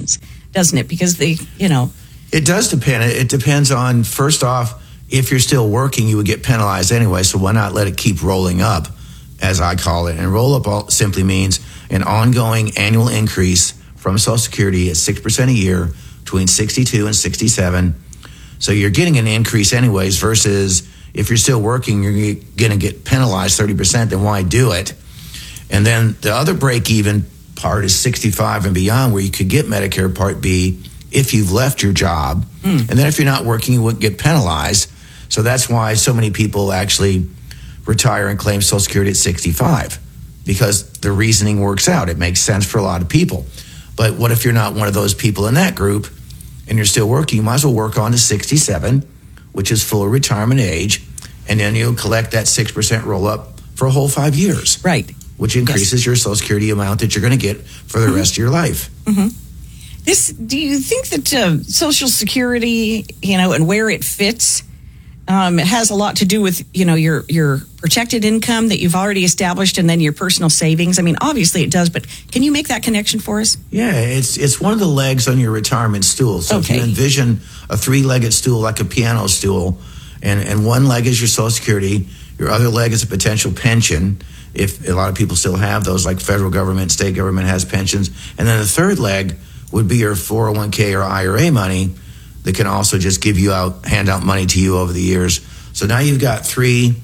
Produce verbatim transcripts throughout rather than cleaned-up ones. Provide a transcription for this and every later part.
depends, doesn't it? Because they, you know. It does depend. It depends on, first off, if you're still working, you would get penalized anyway, so why not let it keep rolling up, as I call it. And roll up all, simply means an ongoing annual increase from Social Security at six percent a year between sixty-two and sixty-seven. So you're getting an increase anyways, versus if you're still working, you're going to get penalized thirty percent, then why do it? And then the other break-even part is sixty-five and beyond, where you could get Medicare Part B if you've left your job. Mm. And then if you're not working, you wouldn't get penalized. So that's why so many people actually retire and claim Social Security at sixty-five, because the reasoning works out. It makes sense for a lot of people. But what if you're not one of those people in that group and you're still working? You might as well work on to sixty-seven, which is full retirement age, and then you'll collect that six percent roll-up for a whole five years. Right. Which increases yes. your Social Security amount that you're going to get for the mm-hmm. rest of your life. Mm-hmm. This, do you think that uh, Social Security, you know, and where it fits, um, it has a lot to do with, you know, your your protected income that you've already established, and then your personal savings? I mean, obviously it does, but can you make that connection for us? Yeah, it's it's one of the legs on your retirement stool. So okay. if you envision a three-legged stool like a piano stool, and, and one leg is your Social Security, your other leg is a potential pension, if a lot of people still have those, like federal government, state government has pensions, and then the third leg would be your four oh one k or I R A money that can also just give you out, hand out money to you over the years. So now you've got three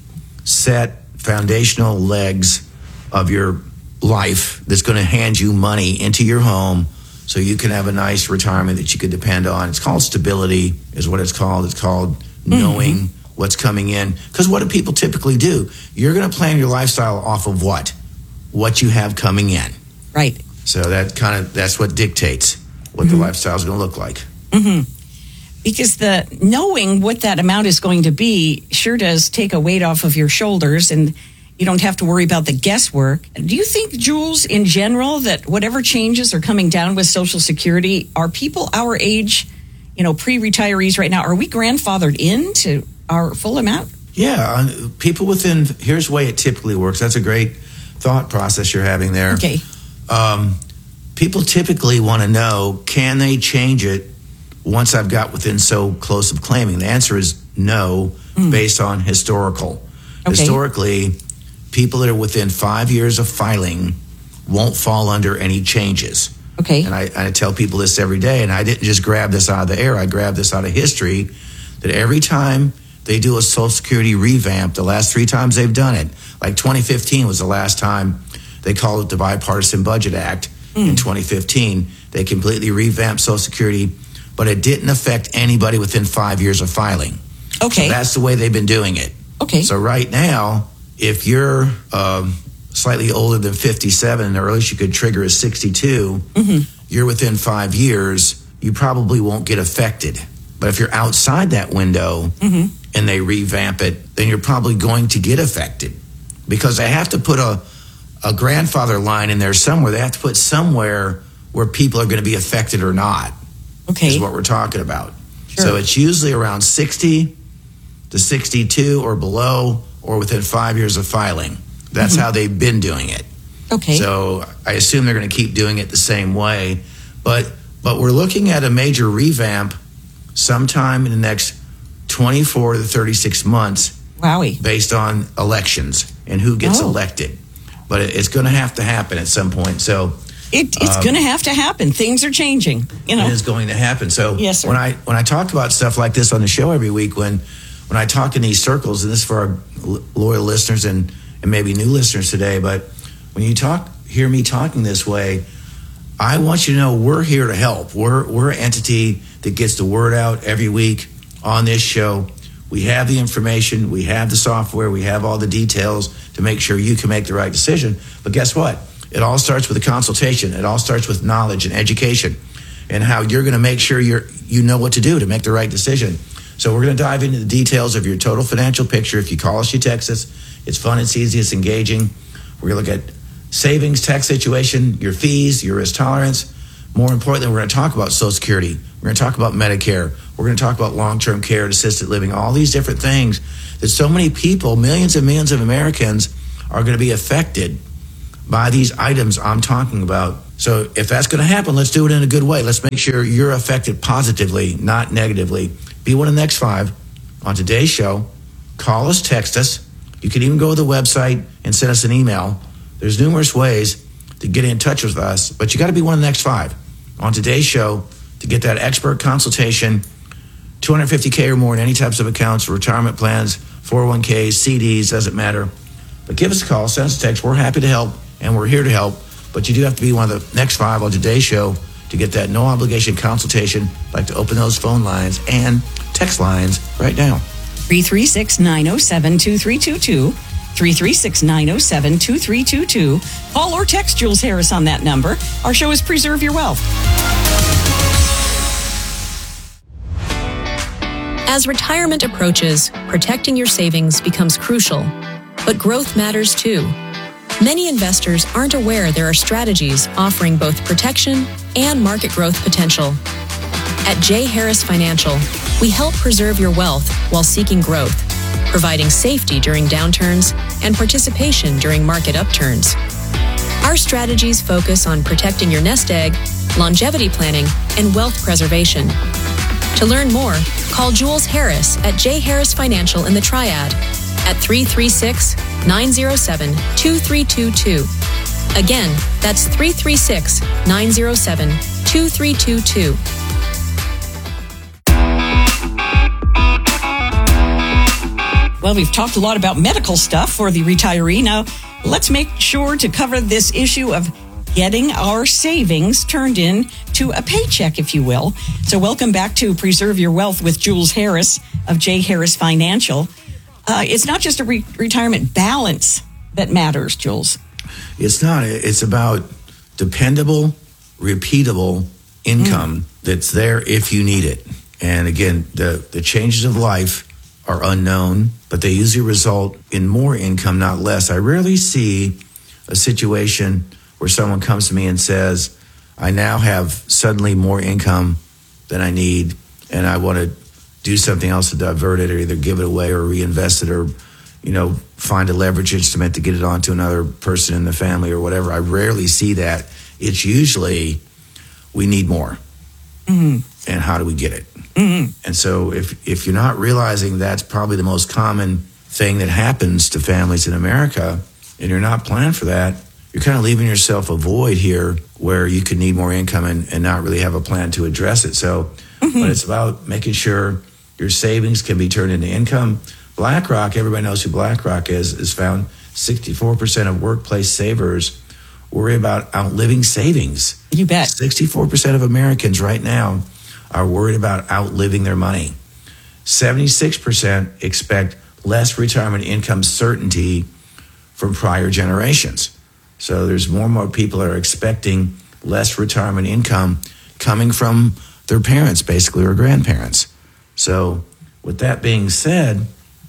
set foundational legs of your life that's going to hand you money into your home so you can have a nice retirement that you could depend on. It's called stability, is what it's called. It's called knowing mm-hmm. what's coming in. Because what do people typically do? You're going to plan your lifestyle off of what? What you have coming in. Right. So that kind of, that's what dictates what mm-hmm. the lifestyle is going to look like. Mm-hmm. Because the knowing what that amount is going to be sure does take a weight off of your shoulders, and you don't have to worry about the guesswork. Do you think, Jules, in general, that whatever changes are coming down with Social Security, are people our age, you know, pre-retirees right now, are we grandfathered into our full amount? Yeah, people within, here's the way it typically works. That's a great thought process you're having there. Okay. Um, people typically want to know, can they change it once I've got within so close of claiming? The answer is no, mm. based on historical. Okay. Historically, people that are within five years of filing won't fall under any changes. Okay. And I, I tell people this every day, and I didn't just grab this out of the air. I grabbed this out of history, that every time they do a Social Security revamp, the last three times they've done it, like twenty fifteen was the last time they called it the Bipartisan Budget Act mm. in twenty fifteen. They completely revamped Social Security, but it didn't affect anybody within five years of filing. Okay. So that's the way they've been doing it. Okay. So right now, if you're um, slightly older than fifty-seven, and the earliest you could trigger is sixty-two, mm-hmm. you're within five years, you probably won't get affected. But if you're outside that window mm-hmm. and they revamp it, then you're probably going to get affected, because they have to put a, a grandfather line in there somewhere. They have to put somewhere where people are going to be affected or not. Okay. Is what we're talking about. Sure. So it's usually around sixty to sixty-two or below, or within five years of filing. That's mm-hmm. how they've been doing it. Okay. So I assume they're going to keep doing it the same way. But but we're looking at a major revamp sometime in the next twenty-four to thirty-six months. Wowie. Based on elections and who gets oh. elected. But it's going to have to happen at some point. So It, it's um, going to have to happen. Things are changing. You know, it is going to happen. So yes, sir. when I when I talk about stuff like this on the show every week, when when I talk in these circles, and this is for our loyal listeners and, and maybe new listeners today, but when you talk, hear me talking this way, I want you to know we're here to help. We're we're an entity that gets the word out every week on this show. We have the information, we have the software, we have all the details to make sure you can make the right decision. But guess what? It all starts with a consultation. It all starts with knowledge and education, and how you're going to make sure you're you know what to do to make the right decision. So we're going to dive into the details of your total financial picture. If you call us, you text us. It's fun, it's easy, it's engaging. We're going to look at savings, tax situation, your fees, your risk tolerance. More importantly, we're going to talk about Social Security. We're going to talk about Medicare. We're going to talk about long-term care and assisted living, all these different things that so many people, millions and millions of Americans, are going to be affected by these items I'm talking about So if that's going to happen, let's do it in a good way. Let's make sure you're affected positively, not negatively. Be one of the next five on today's show. Call us, text us. You can even go to the website and send us an email. There's numerous ways to get in touch with us, but you got to be one of the next five on today's show to get that expert consultation, two hundred fifty K or more in any types of accounts, retirement plans, four oh one Ks, C Ds, doesn't matter. But give us a call, send us a text. We're happy to help, and we're here to help. But you do have to be one of the next five on today's show to get that no-obligation consultation. I'd like to open those phone lines and text lines right now. three three six, nine oh seven, two three two two. three three six, nine oh seven, two three two two. Call or text Jules Harris on that number. Our show is Preserve Your Wealth. As retirement approaches, protecting your savings becomes crucial. But growth matters too. Many investors aren't aware there are strategies offering both protection and market growth potential. At J. Harris Financial, we help preserve your wealth while seeking growth, providing safety during downturns and participation during market upturns. Our strategies focus on protecting your nest egg, longevity planning, and wealth preservation. To learn more, call Jules Harris at J. Harris Financial in the Triad at three three six, nine oh seven, two three two two. Again, that's three three six, nine oh seven, two three two two. Well, we've talked a lot about medical stuff for the retiree. Now, let's make sure to cover this issue of getting our savings turned in to a paycheck, if you will. So welcome back to Preserve Your Wealth with Jules Harris of J. Harris Financial. Uh, it's not just a re- retirement balance that matters, Jules. It's not. It's about dependable, repeatable income mm. that's there if you need it. And again, the, the changes of life are unknown, but they usually result in more income, not less. I rarely see a situation where someone comes to me and says, I now have suddenly more income than I need, and I want to do something else to divert it or either give it away or reinvest it or, you know, find a leverage instrument to get it onto another person in the family or whatever. I rarely see that. It's usually we need more. Mm-hmm. And how do we get it? Mm-hmm. And so if if you're not realizing that's probably the most common thing that happens to families in America and you're not planning for that, you're kind of leaving yourself a void here where you could need more income and, and not really have a plan to address it. So, mm-hmm. but it's about making sure your savings can be turned into income. BlackRock, everybody knows who BlackRock is, is found sixty-four percent of workplace savers worry about outliving savings. You bet. sixty-four percent of Americans right now are worried about outliving their money. seventy-six percent expect less retirement income certainty from prior generations. So there's more and more people that are expecting less retirement income coming from their parents, basically, or grandparents. So with that being said,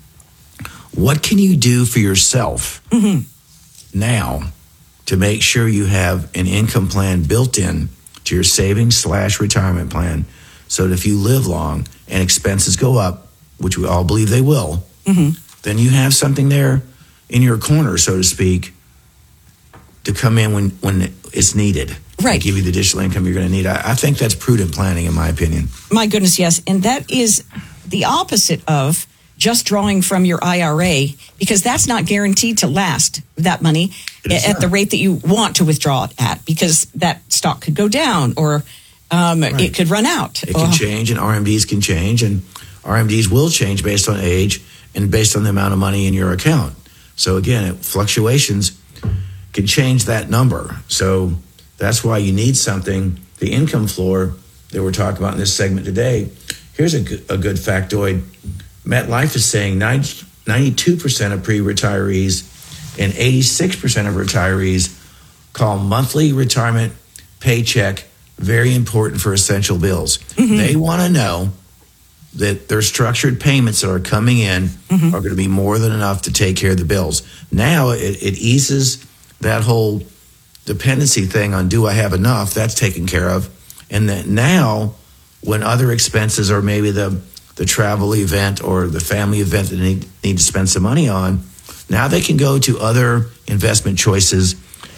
what can you do for yourself mm-hmm. now to make sure you have an income plan built in to your savings slash retirement plan so that if you live long and expenses go up, which we all believe they will, mm-hmm. then you have something there in your corner, so to speak, to come in when, when it's needed. Right. Give you the additional income you're going to need. I, I think that's prudent planning, in my opinion. My goodness, yes. And that is the opposite of just drawing from your I R A, because that's not guaranteed to last, that money, at not. the rate that you want to withdraw it at, because that stock could go down or um, right. it could run out. It can oh. change, and R M Ds can change, and R M Ds will change based on age and based on the amount of money in your account. So again, it, fluctuations can change that number. So that's why you need something. The income floor that we're talking about in this segment today, here's a good, a good factoid. MetLife is saying ninety, ninety-two percent of pre-retirees and eighty-six percent of retirees call monthly retirement paycheck very important for essential bills. Mm-hmm. They want to know that their structured payments that are coming in mm-hmm. are going to be more than enough to take care of the bills. Now it, it eases that whole dependency thing on do I have enough, that's taken care of. And that now when other expenses or maybe the the travel event or the family event that they need, need to spend some money on, now they can go to other investment choices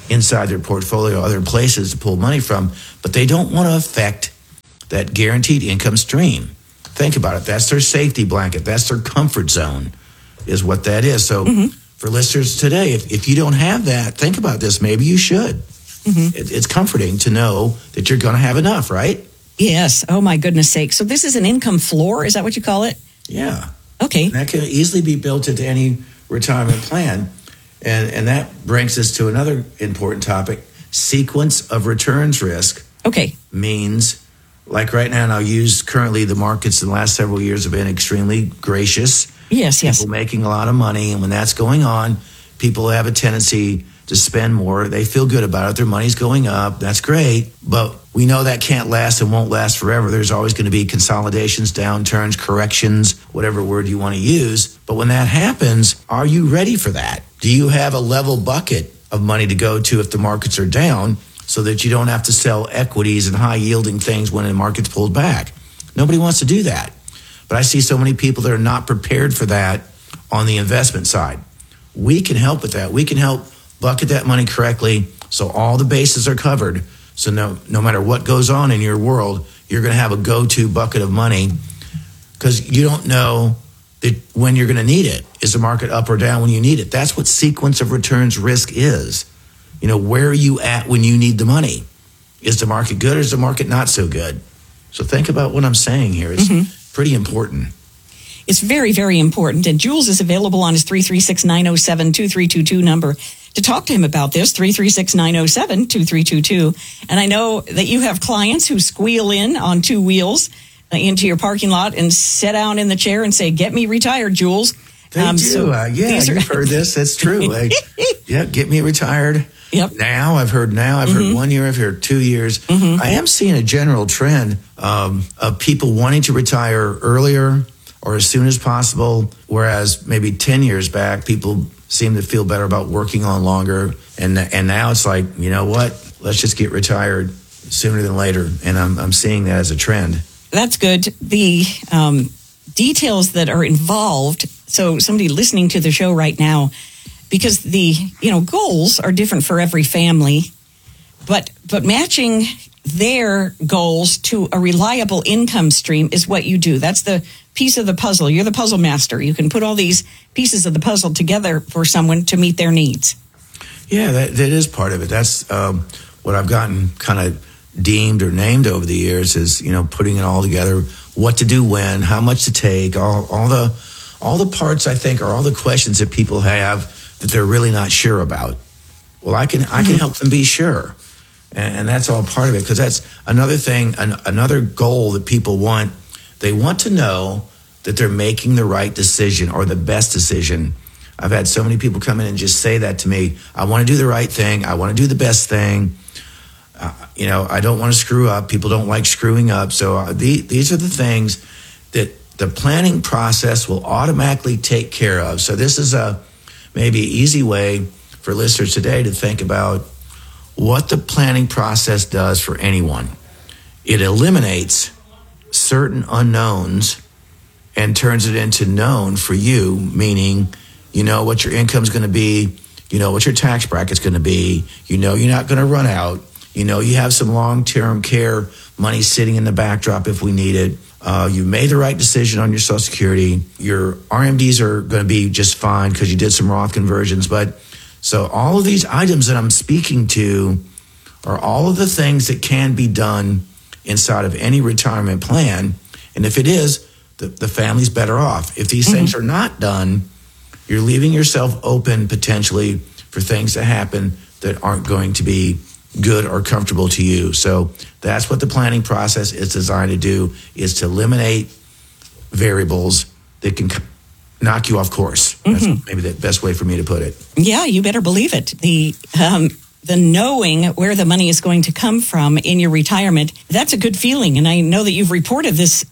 inside their portfolio, other places to pull money from, but they don't want to affect that guaranteed income stream. Think about it. That's their safety blanket. That's their comfort zone, is what that is. So mm-hmm. for listeners today, if, if you don't have that, think about this. Maybe you should. Mm-hmm. It, it's comforting to know that you're going to have enough, right? Yes. Oh, my goodness sake. So this is an income floor? Is that what you call it? Yeah. Okay. And that can easily be built into any retirement plan. And, and that brings us to another important topic. Sequence of returns risk. Okay. Means, like right now, and I'll use currently the markets in the last several years have been extremely gracious. Yes, yes. People making a lot of money. And when that's going on, people have a tendency to spend more. They feel good about it. Their money's going up. That's great. But we know that can't last and won't last forever. There's always going to be consolidations, downturns, corrections, whatever word you want to use. But when that happens, are you ready for that? Do you have a level bucket of money to go to if the markets are down so that you don't have to sell equities and high yielding things when the market's pulled back? Nobody wants to do that. But I see so many people that are not prepared for that on the investment side. We can help with that. We can help bucket that money correctly so all the bases are covered. So no, no matter what goes on in your world, you're going to have a go-to bucket of money because you don't know that when you're going to need it. Is the market up or down when you need it? That's what sequence of returns risk is. You know, where are you at when you need the money? Is the market good or is the market not so good? So think about what I'm saying here. It's mm-hmm. pretty important. It's very, very important. And Jules is available on his three three six, nine oh seven, two three two two number to talk to him about this, three three six, nine oh seven, two three two two. And I know that you have clients who squeal in on two wheels uh, into your parking lot and sit down in the chair and say, get me retired, Jules. They um, do. So uh, yeah, are- you've heard this. That's true. Like, yeah, get me retired. Yep. Now, I've heard now, I've mm-hmm. heard one year, I've heard two years. Mm-hmm. I am seeing a general trend um, of people wanting to retire earlier or as soon as possible, whereas maybe ten years back, people seem to feel better about working on longer. And and now it's like, you know what? Let's just get retired sooner than later. And I'm I'm seeing that as a trend. That's good. The um, details that are involved. So somebody listening to the show right now, because the, you know, goals are different for every family, but but matching their goals to a reliable income stream is what you do. That's the piece of the puzzle. You're the puzzle master. You can put all these pieces of the puzzle together for someone to meet their needs. Yeah, that, that is part of it. That's um, what I've gotten kind of deemed or named over the years is, you know, putting it all together, what to do when, how much to take, all, all the all the parts, I think, are all the questions that people have that they're really not sure about. Well, I can I can mm-hmm. help them be sure. And, and that's all part of it, because that's another thing, an, another goal that people want. They want to know that they're making the right decision or the best decision. I've had so many people come in and just say that to me. I want to do the right thing. I want to do the best thing. Uh, you know, I don't want to screw up. People don't like screwing up. So uh, the, these are the things that the planning process will automatically take care of. So this is a maybe easy way for listeners today to think about what the planning process does for anyone. It eliminates certain unknowns and turns it into known for you, meaning you know what your income's going to be, you know what your tax bracket's going to be, you know you're not going to run out, you know you have some long-term care money sitting in the backdrop if we need it, uh, you made the right decision on your Social Security, your R M Ds are going to be just fine because you did some Roth conversions. But so all of these items that I'm speaking to are all of the things that can be done inside of any retirement plan. And if it is, the, the family's better off. If these mm-hmm. things are not done, you're leaving yourself open potentially for things to happen that aren't going to be good or comfortable to you. So that's what the planning process is designed to do, is to eliminate variables that can knock you off course. Mm-hmm. That's maybe the best way for me to put it. Yeah, you better believe it. The um, the knowing where the money is going to come from in your retirement, that's a good feeling. And I know that you've reported this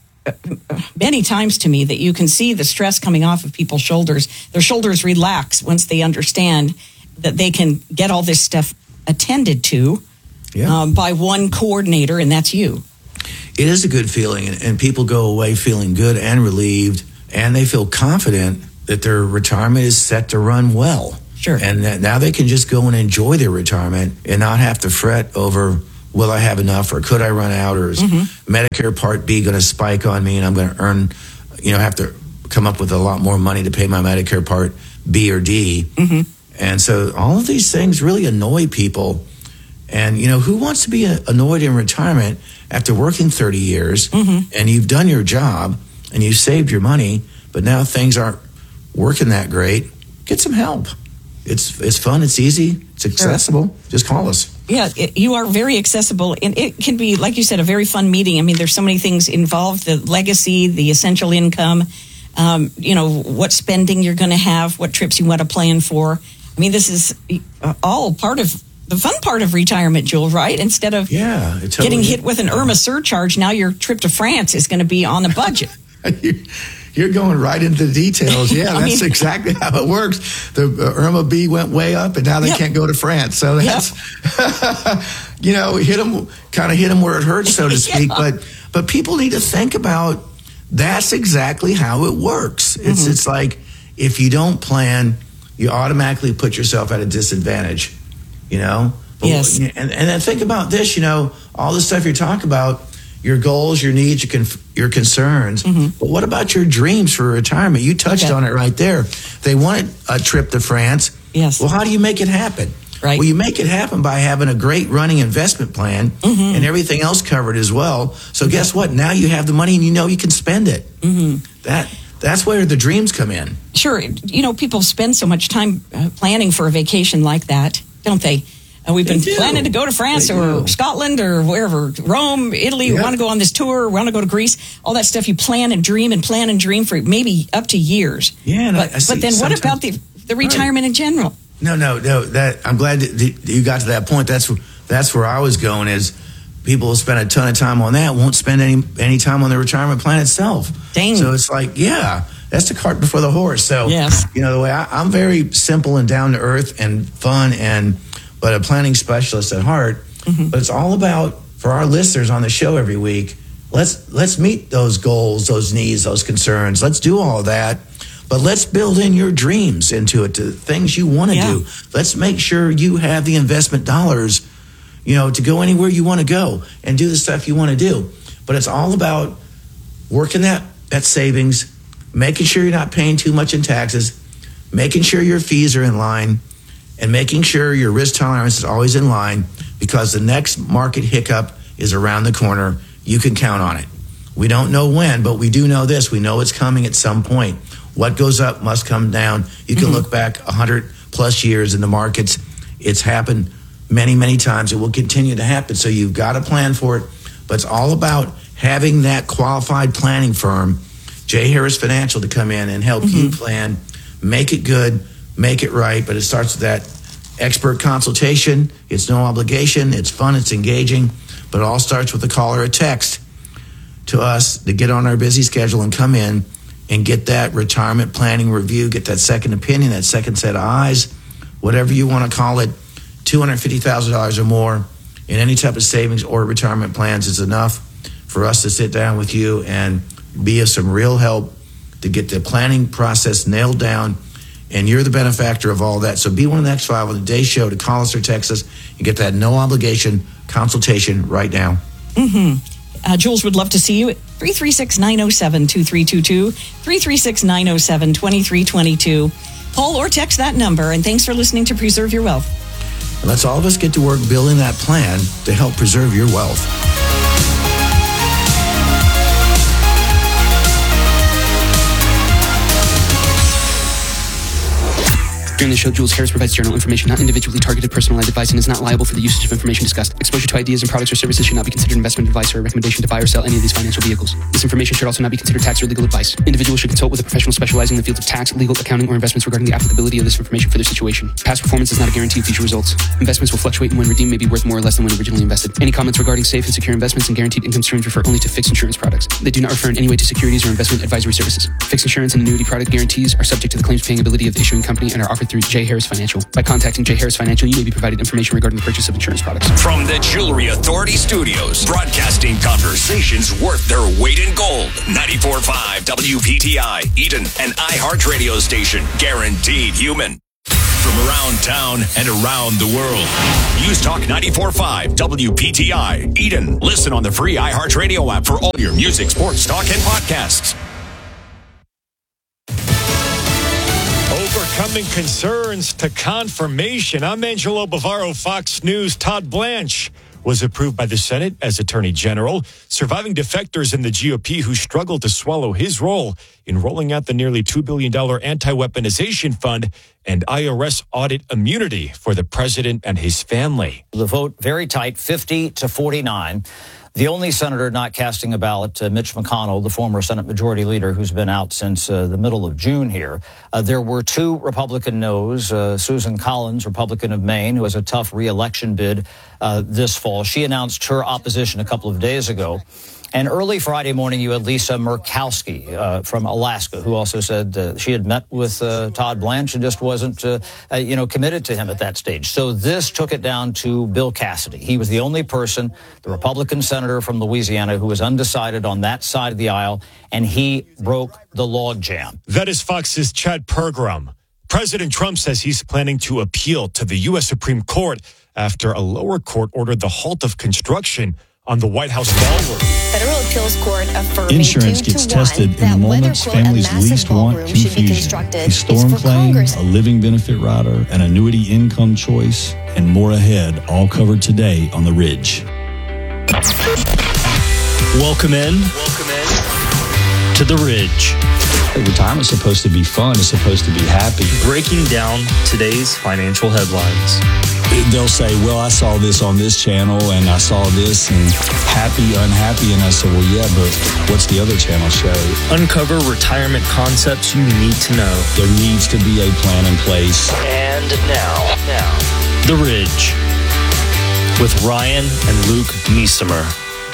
many times to me, that you can see the stress coming off of people's shoulders. Their shoulders relax once they understand that they can get all this stuff attended to yeah. um, by one coordinator, and that's you. It is a good feeling, and, and people go away feeling good and relieved, and they feel confident that their retirement is set to run well. Sure. And that now they can just go and enjoy their retirement and not have to fret over, will I have enough or could I run out, or is mm-hmm. Medicare Part B going to spike on me and I'm going to earn, you know, have to come up with a lot more money to pay my Medicare Part B or D. Mm-hmm. And so all of these things really annoy people. And, you know, who wants to be annoyed in retirement after working thirty years mm-hmm. and you've done your job and you've saved your money, but now things aren't working that great? Get some help. It's it's fun. It's easy. It's accessible. Sure. Just call us. Yeah, it, you are very accessible. And it can be, like you said, a very fun meeting. I mean, there's so many things involved, the legacy, the essential income, um, you know, what spending you're going to have, what trips you want to plan for. I mean, this is all part of the fun part of retirement, Jewel, right? Instead of yeah, totally getting hit with an IRMA surcharge, now your trip to France is going to be on the budget. You're going right into the details. Yeah, that's mean, exactly how it works. The uh, IRMA B went way up, and now they yep. can't go to France. So that's, yep. you know, hit them, kind of hit them where it hurts, so to speak. yeah. But but people need to think about that's exactly how it works. Mm-hmm. It's it's like if you don't plan, you automatically put yourself at a disadvantage. You know. But, yes. And and then think about this. You know, all the stuff you're talking about. Your goals, your needs, your, conf- your concerns. Mm-hmm. But what about your dreams for retirement? You touched okay. on it right there. They wanted a trip to France. Yes. Well, how do you make it happen? Right. Well, you make it happen by having a great running investment plan mm-hmm. and everything else covered as well. So okay. guess what? Now you have the money and you know you can spend it. Mm-hmm. That That's where the dreams come in. Sure. You know, people spend so much time uh, planning for a vacation like that, don't they? Uh, we've been planning to go to France they or do. Scotland or wherever, Rome, Italy. Yep. We want to go on this tour. We want to go to Greece. All that stuff you plan and dream and plan and dream for maybe up to years. Yeah, but, I, I see. but then what about the the retirement right. in general? No, no, no. That I'm glad that you got to that point. That's that's where I was going. Is people will spend a ton of time on that, won't spend any any time on the retirement plan itself. Dang. So it's like, yeah, that's the cart before the horse. So yes. you know the way I, I'm very simple and down to earth and fun and. But a planning specialist at heart. Mm-hmm. But it's all about, for our listeners on the show every week, let's let's meet those goals, those needs, those concerns. Let's do all of that. But let's build in your dreams into it, to things you want to yeah. do. Let's make sure you have the investment dollars, you know, to go anywhere you want to go and do the stuff you want to do. But it's all about working that, that savings, making sure you're not paying too much in taxes, making sure your fees are in line, and making sure your risk tolerance is always in line, because the next market hiccup is around the corner. You can count on it. We don't know when, but we do know this. We know it's coming at some point. What goes up must come down. You can mm-hmm. look back one hundred plus years in the markets. It's happened many, many times. It will continue to happen. So you've got to plan for it. But it's all about having that qualified planning firm, J. Harris Financial, to come in and help mm-hmm. you plan, make it good, make it right. But it starts with that expert consultation. It's no obligation. It's fun. It's engaging. But it all starts with a call or a text to us to get on our busy schedule and come in and get that retirement planning review, get that second opinion, that second set of eyes, whatever you want to call it. two hundred fifty thousand dollars or more in any type of savings or retirement plans is enough for us to sit down with you and be of some real help to get the planning process nailed down. And you're the benefactor of all that. So be one of the next five on the day show to call us or text us and get that no obligation consultation right now. Mm-hmm. Uh, Jules would love to see you at three three six, nine oh seven, two three two two, three three six, nine oh seven, two three two two. Call or text that number. And thanks for listening to Preserve Your Wealth. And let's all of us get to work building that plan to help preserve your wealth. During the show, Jules Harris provides general information, not individually targeted personalized advice, and is not liable for the usage of information discussed. Exposure to ideas and products or services should not be considered investment advice or a recommendation to buy or sell any of these financial vehicles. This information should also not be considered tax or legal advice. Individuals should consult with a professional specializing in the fields of tax, legal, accounting, or investments regarding the applicability of this information for their situation. Past performance is not a guarantee of future results. Investments will fluctuate, and when redeemed may be worth more or less than when originally invested. Any comments regarding safe and secure investments and guaranteed income streams refer only to fixed insurance products. They do not refer in any way to securities or investment advisory services. Fixed insurance and annuity product guarantees are subject to the claims paying ability of the issuing company and are offered through J. Harris Financial. By contacting J. Harris Financial, you may be provided information regarding the purchase of insurance products. From the Jewelry Authority Studios, broadcasting conversations worth their weight in gold. ninety-four point five W P T I, Eden, an iHeart radio station, guaranteed human. from around town and around the world. News Talk ninety-four point five W P T I, Eden. Listen on the free iHeartRadio app for all your music, sports, talk, and podcasts. Overcoming concerns to confirmation. I'm Angelo Bavaro, Fox News. Todd Blanche was approved by the Senate as Attorney General, surviving defectors in the G O P who struggled to swallow his role in rolling out the nearly two billion dollars anti-weaponization fund and I R S audit immunity for the president and his family. The vote very tight, fifty to forty-nine. The only senator not casting a ballot, uh, Mitch McConnell, the former Senate Majority Leader who's been out since uh, the middle of June here. Uh, there were two Republican noes. Uh, Susan Collins, Republican of Maine, who has a tough re-election bid uh, this fall. She announced her opposition a couple of days ago. And early Friday morning, you had Lisa Murkowski uh, from Alaska, who also said uh, she had met with uh, Todd Blanche and just wasn't, uh, uh, you know, committed to him at that stage. So this took it down to Bill Cassidy. He was the only person, the Republican senator from Louisiana, who was undecided on that side of the aisle, and he broke the logjam. That is Fox's Chad Pergram. President Trump says he's planning to appeal to the U S Supreme Court after a lower court ordered the halt of construction on the White House ballroom. Federal Appeals Court affirming Insurance two gets to one tested in that the moments whether, quote, families a massive least want ballroom should be confusion. constructed A storm is for claim, Congress. a living benefit rider, an annuity income choice, and more ahead, all covered today on The Ridge. Welcome in. Welcome in to The Ridge. Retirement's supposed to be fun. It's supposed to be happy. Breaking down today's financial headlines. They'll say, well, I saw this on this channel and I saw this and happy, unhappy. And I said, well, yeah, but what's the other channel show? Uncover retirement concepts you need to know. There needs to be a plan in place. And now, now, The Ridge with Ryan and Luke Niesemer.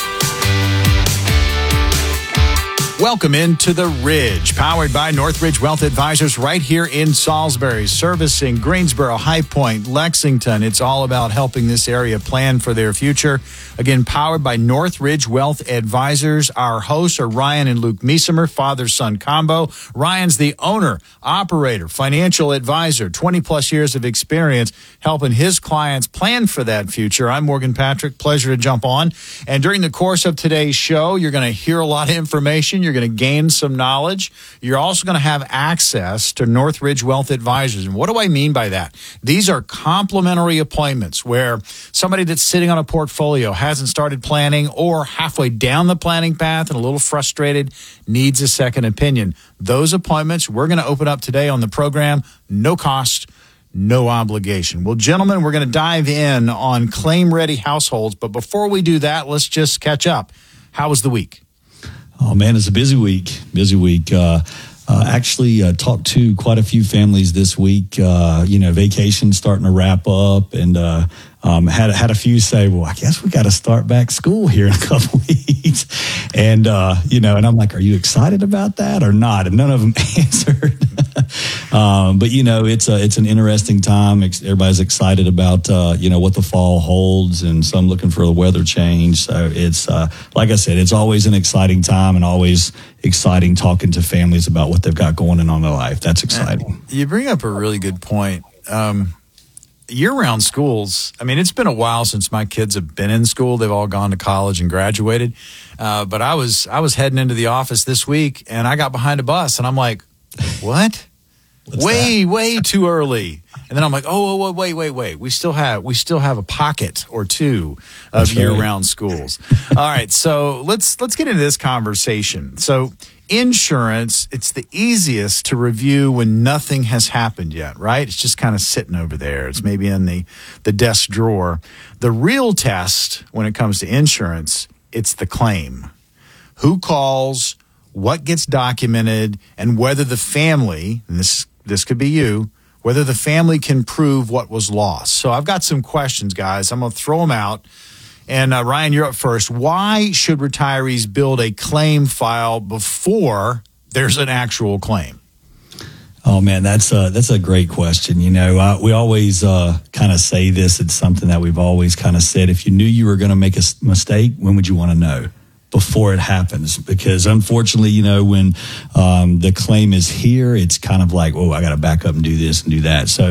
Welcome into The Ridge, powered by Northridge Wealth Advisors right here in Salisbury, servicing Greensboro, High Point, Lexington. It's all about helping this area plan for their future. Again, powered by Northridge Wealth Advisors. Our hosts are Ryan and Luke Niesemer, father-son combo. Ryan's the owner, operator, financial advisor, twenty plus years of experience helping his clients plan for that future. I'm Morgan Patrick. Pleasure to jump on. And during the course of today's show, you're going to hear a lot of information. You're going to gain some knowledge. You're also going to have access to Northridge Wealth Advisors. And what do I mean by that? These are complimentary appointments where somebody that's sitting on a portfolio hasn't started planning or halfway down the planning path and a little frustrated, needs a second opinion. Those appointments we're going to open up today on the program. No cost, no obligation. Well, gentlemen, we're going to dive in on claim-ready households. But before we do that, let's just catch up. How was the week? Oh, man, it's a busy week. Busy week. Uh, uh, actually, uh, talked to quite a few families this week. Uh, you know, vacation starting to wrap up, and uh, um, had had a few say, "Well, I guess we got to start back school here in a couple weeks." And uh, you know, and I'm like, "Are you excited about that or not?" And none of them answered. um, but you know, it's a it's an interesting time. Everybody's excited about uh, you know what the fall holds, and some looking for the weather change. So it's uh, like I said, it's always an exciting time, and always exciting talking to families about what they've got going on in their life. That's exciting. You bring up a really good point. Um, year-round schools, I mean, it's been a while since my kids have been in school. They've all gone to college and graduated. Uh, but I was I was heading into the office this week, and I got behind a bus, and I'm like, what? way, that? way too early. And then I'm like, oh, oh, wait, wait, wait. We still have we still have a pocket or two of That's year-round right. schools. All right, so let's let's get into this conversation. So insurance, it's the easiest to review when nothing has happened yet, right? It's just kind of sitting over there. It's maybe in the, the desk drawer. The real test when it comes to insurance, it's the claim. Who calls, what gets documented, and whether the family, and this this could be you, whether the family can prove what was lost. So I've got some questions, guys. I'm going to throw them out. And uh, Ryan, you're up first. Why should retirees build a claim file before there's an actual claim? Oh, man, that's a, that's a great question. You know, uh, we always uh, kind of say this. It's something that we've always kind of said. If you knew you were going to make a mistake, when would you want to know? Before it happens, because unfortunately, you know, when um, the claim is here, it's kind of like, oh, I got to back up and do this and do that. So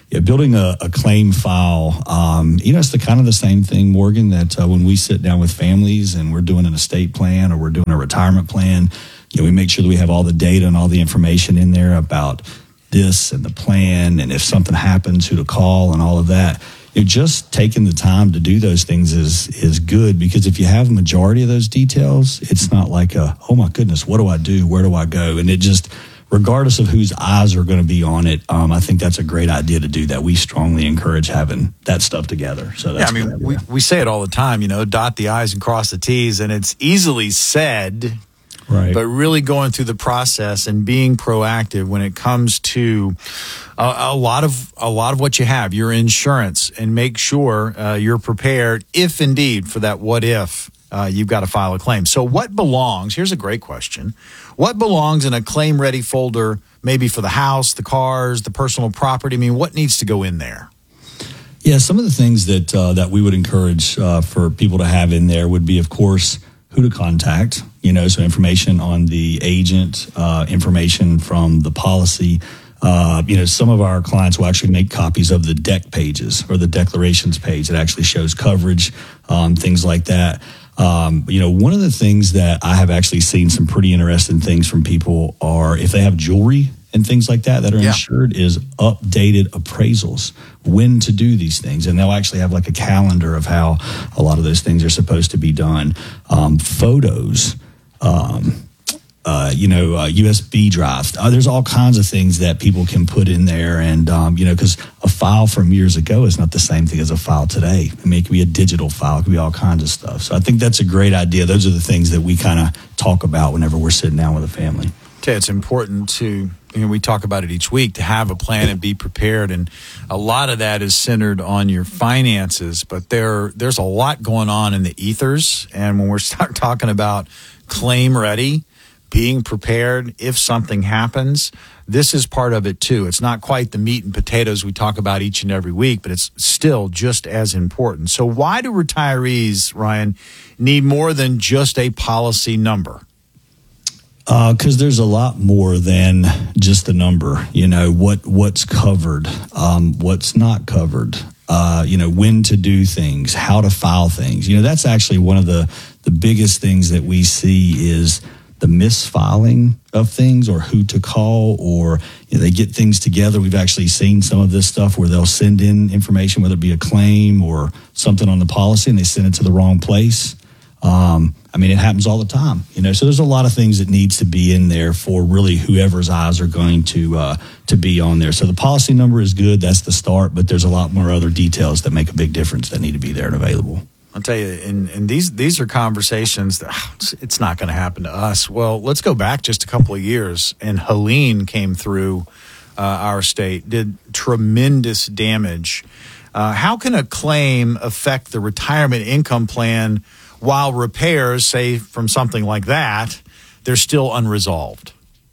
yeah, building a, a claim file, um, you know, it's the kind of the same thing, Morgan, that uh, when we sit down with families and we're doing an estate plan or we're doing a retirement plan, you know, we make sure that we have all the data and all the information in there about this and the plan, and if something happens, who to call and all of that. You know, just taking the time to do those things is is good, because if you have a majority of those details, it's not like a, oh my goodness, what do I do? Where do I go? And it just, regardless of whose eyes are going to be on it, um, I think that's a great idea to do that. We strongly encourage having that stuff together. So that's yeah, I mean, we, we say it all the time, you know, dot the I's and cross the T's, and it's easily said. Right. But really going through the process and being proactive when it comes to a, a lot of a lot of what you have, your insurance, and make sure uh, you're prepared if indeed for that what if uh, you've got to file a claim. So what belongs, here's a great question, what belongs in a claim ready folder, maybe for the house, the cars, the personal property? I mean, what needs to go in there? Yeah, some of the things that uh, that we would encourage uh, for people to have in there would be, of course, who to contact, you know, so information on the agent, uh, information from the policy. Uh, you know, some of our clients will actually make copies of the deck pages or the declarations page that actually shows coverage, um, things like that. Um, you know, one of the things that I have actually seen some pretty interesting things from people are if they have jewelry and things like that that are yeah. insured, is updated appraisals, when to do these things. And they'll actually have like a calendar of how a lot of those things are supposed to be done. Um, photos, um, uh, you know, uh, U S B drives. Uh, there's all kinds of things that people can put in there. And, um, you know, because a file from years ago is not the same thing as a file today. I mean, it could be a digital file. It could be all kinds of stuff. So I think that's a great idea. Those are the things that we kind of talk about whenever we're sitting down with a family. Okay, it's important to, you know, we talk about it each week, to have a plan and be prepared. And a lot of that is centered on your finances, but there there's a lot going on in the ethers. And when we're start talking about claim ready, being prepared if something happens, this is part of it too. It's not quite the meat and potatoes we talk about each and every week, but it's still just as important. So why do retirees, Ryan, need more than just a policy number? Because uh, there's a lot more than just the number. You know, what what's covered, um, what's not covered, uh, you know, when to do things, how to file things. You know, that's actually one of the, the biggest things that we see is the misfiling of things, or who to call, or you know, they get things together. We've actually seen some of this stuff where they'll send in information, whether it be a claim or something on the policy, and they send it to the wrong place. Um, I mean, it happens all the time, you know, so there's a lot of things that needs to be in there for really whoever's eyes are going to, uh, to be on there. So the policy number is good. That's the start, but there's a lot more other details that make a big difference that need to be there and available. I'll tell you, and, and these, these are conversations that oh, it's, it's not going to happen to us. Well, let's go back just a couple of years, and Helene came through uh, our state, did tremendous damage. Uh, how can a claim affect the retirement income plan while repairs, say, from something like that, they're still unresolved?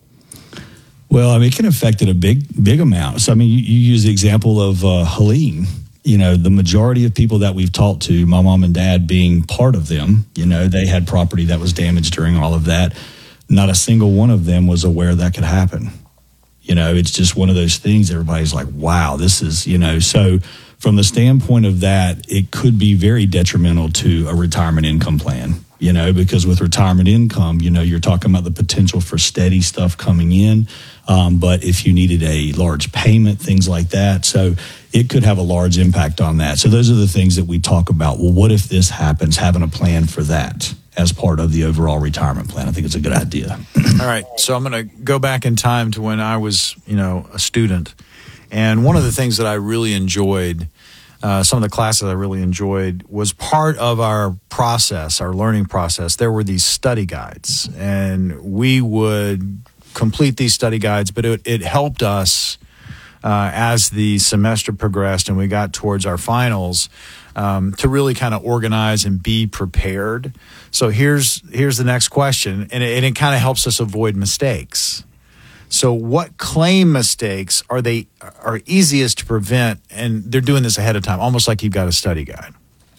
Well, I mean, it can affect it a big, big amount. So, I mean, you, you use the example of uh, Helene. You know, the majority of people that we've talked to, my mom and dad being part of them, you know, they had property that was damaged during all of that. Not a single one of them was aware that could happen. You know, it's just one of those things. Everybody's like, wow, this is, you know, so from the standpoint of that, it could be very detrimental to a retirement income plan, you know, because with retirement income, you know, you're talking about the potential for steady stuff coming in. Um, but if you needed a large payment, things like that. So it could have a large impact on that. So those are the things that we talk about. Well, what if this happens? Having a plan for that as part of the overall retirement plan. I think it's a good idea. All right. So I'm going to go back in time to when I was, you know, a student. And one of the things that I really enjoyed, uh, some of the classes I really enjoyed, was part of our process, our learning process. There were these study guides, and we would complete these study guides, but it, it helped us uh, as the semester progressed and we got towards our finals um, to really kind of organize and be prepared. So here's here's the next question, and it, and it kind of helps us avoid mistakes. So what claim mistakes are they are easiest to prevent? And they're doing this ahead of time, almost like you've got a study guide.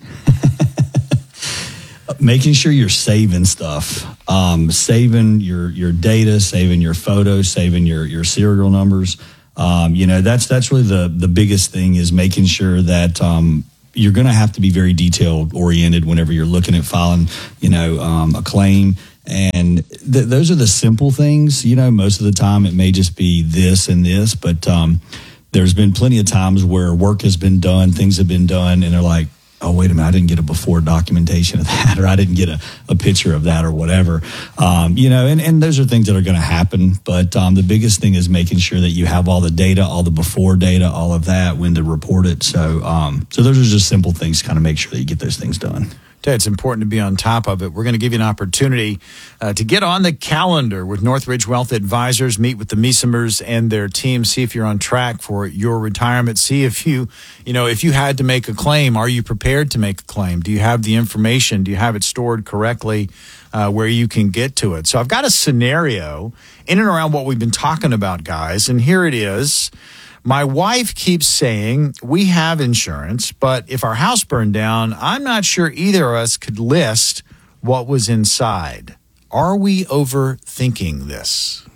Making sure you're saving stuff, um, saving your, your data, saving your photos, saving your, your serial numbers. Um, you know, that's that's really the the biggest thing is making sure that um, you're going to have to be very detailed oriented whenever you're looking at filing, you know, um, a claim. And th- those are the simple things. You know, most of the time it may just be this and this, but um, there's been plenty of times where work has been done, things have been done, and they're like, oh, wait a minute, I didn't get a before documentation of that, or I didn't get a, a picture of that or whatever. Um, you know, and, and those are things that are going to happen. But um, the biggest thing is making sure that you have all the data, all the before data, all of that, when to report it. So, um, so those are just simple things to kind of make sure that you get those things done. It's important to be on top of it. We're going to give you an opportunity uh, to get on the calendar with Northridge Wealth Advisors, meet with the Meesemers and their team, see if you're on track for your retirement, see if you, you know, if you had to make a claim, are you prepared to make a claim? Do you have the information? Do you have it stored correctly uh, where you can get to it? So I've got a scenario in and around what we've been talking about, guys, and here it is. My wife keeps saying we have insurance, but if our house burned down, I'm not sure either of us could list what was inside. Are we overthinking this?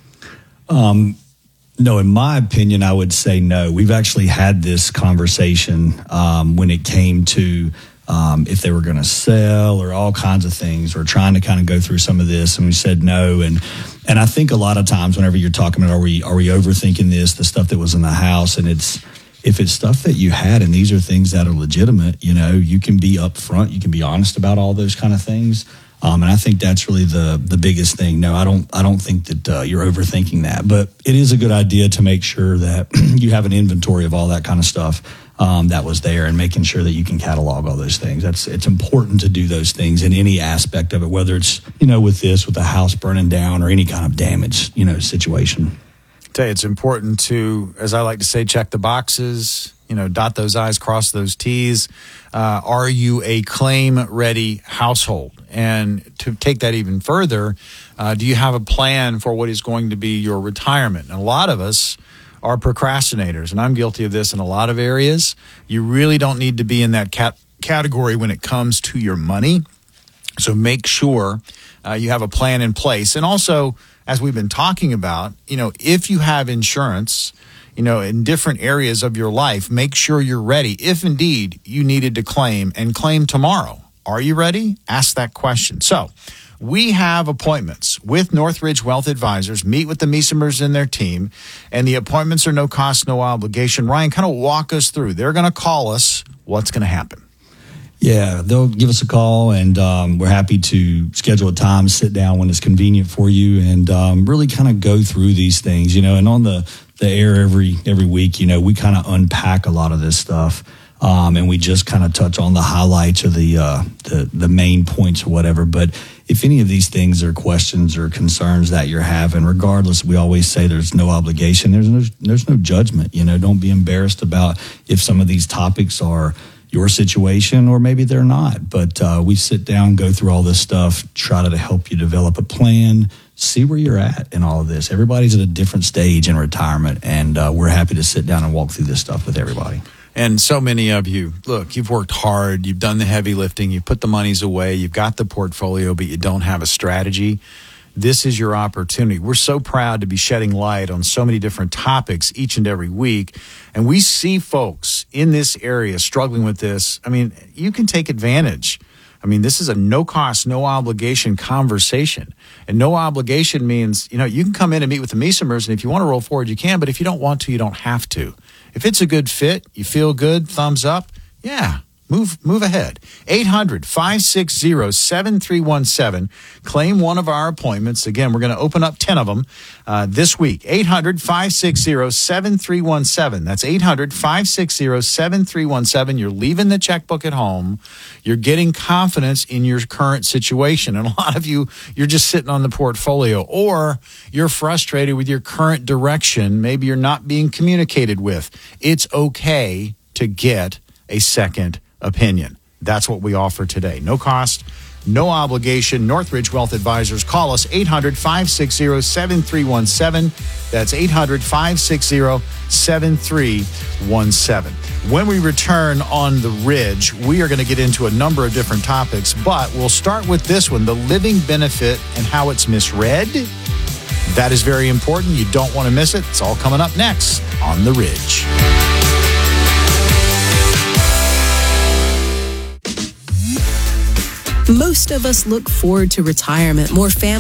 Um, no, in my opinion, I would say no. We've actually had this conversation um, when it came to um, if they were going to sell or all kinds of things, or trying to kind of go through some of this, and we said no. And and I think a lot of times whenever you're talking about are we are we overthinking this, the stuff that was in the house, and it's if it's stuff that you had and these are things that are legitimate, you know, you can be upfront, you can be honest about all those kind of things. Um, and I think that's really the the biggest thing. No, I don't I don't think that uh, you're overthinking that, but it is a good idea to make sure that you have an inventory of all that kind of stuff um, that was there, and making sure that you can catalog all those things. That's it's important to do those things in any aspect of it, whether it's, you know, with this, with the house burning down or any kind of damage, you know, situation. I tell you, it's important to, as I like to say, check the boxes, you know, dot those I's, cross those T's. Uh, are you a claim-ready household? And to take that even further, uh, do you have a plan for what is going to be your retirement? And a lot of us are procrastinators, and I'm guilty of this in a lot of areas. You really don't need to be in that cat- category when it comes to your money. So make sure uh, you have a plan in place. And also, as we've been talking about, you know, if you have insurance, you know, in different areas of your life, make sure you're ready. If indeed you needed to claim and claim tomorrow, are you ready? Ask that question. So we have appointments with Northridge Wealth Advisors. Meet with the Meesemers and their team, and the appointments are no cost, no obligation. Ryan, kind of walk us through. They're going to call us. What's going to happen? Yeah, they'll give us a call, and um, we're happy to schedule a time, sit down when it's convenient for you, and um, really kind of go through these things, you know. And on the, the air every every week, you know, we kind of unpack a lot of this stuff, um, and we just kind of touch on the highlights or the, uh, the the main points or whatever. But if any of these things are questions or concerns that you're having, regardless, we always say there's no obligation, there's no there's no judgment. You know, don't be embarrassed about if some of these topics are your situation, or maybe they're not. But uh, we sit down, go through all this stuff, try to help you develop a plan, see where you're at in all of this. Everybody's at a different stage in retirement, and uh, we're happy to sit down and walk through this stuff with everybody. And so many of you, look, you've worked hard, you've done the heavy lifting, you've put the monies away, you've got the portfolio, but you don't have a strategy. This is your opportunity. We're so proud to be shedding light on so many different topics each and every week. And we see folks in this area struggling with this. I mean, you can take advantage. I mean, this is a no cost, no obligation conversation. And no obligation means, you know, you can come in and meet with the Meesemers, and if you want to roll forward, you can. But if you don't want to, you don't have to. If it's a good fit, you feel good, thumbs up, yeah. Move move ahead. eight hundred, five six zero, seven three one seven. Claim one of our appointments. Again, we're going to open up ten of them uh, this week. eight hundred, five six zero, seven three one seven. That's eight hundred, five six zero, seven three one seven. You're leaving the checkbook at home. You're getting confidence in your current situation. And a lot of you, you're just sitting on the portfolio, or you're frustrated with your current direction. Maybe you're not being communicated with. It's okay to get a second opinion. That's what we offer today. No cost, no obligation. Northridge Wealth Advisors. Call us eight hundred, five six zero, seven three one seven. That's eight hundred, five six zero, seven three one seven. When we return on the Ridge, we are going to get into a number of different topics, but we'll start with this one, the living benefit and how it's misread. That is very important. You don't want to miss it. It's all coming up next on The Ridge. Most of us look forward to retirement, more family.